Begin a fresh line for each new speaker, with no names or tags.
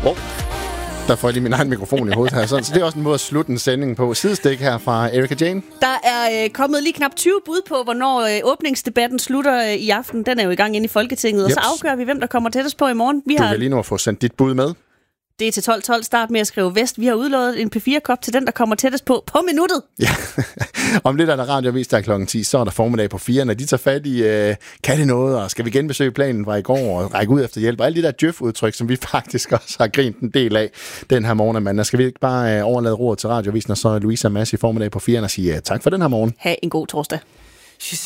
Wow. Der får jeg lige min egen mikrofon i hovedet her. Så det er også en måde at slutte en sending på. Sidestik her fra Erika Jane.
Der er kommet lige knap 20 bud på, hvornår åbningsdebatten slutter i aften. Den er jo i gang inde i Folketinget, og så afgør vi, hvem der kommer tættest på i morgen.
Du vil lige nu få sendt dit bud med.
Det er til 12.12. Start med at skrive Vest. Vi har udlovet en P4-kop til den, der kommer tættest på minuttet.
Ja, om lidt er der radioavis der klokken 10, så er der formiddag på 4. Når de tager fat i, kan det noget, og skal vi genbesøge planen fra i går, og række ud efter hjælp, og alle de der djøf-udtryk, som vi faktisk også har grint en del af den her morgen. Men skal vi ikke bare overlade roret til radioavisen, og så Louise og Mads i formiddag på 4 og sige tak for den her morgen.
Ha' en god torsdag.